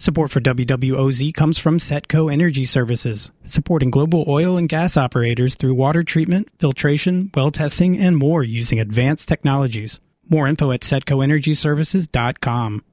Support for WWOZ comes from Setco Energy Services, supporting global oil and gas operators through water treatment, filtration, well testing, and more using advanced technologies. More info at setcoenergyservices.com.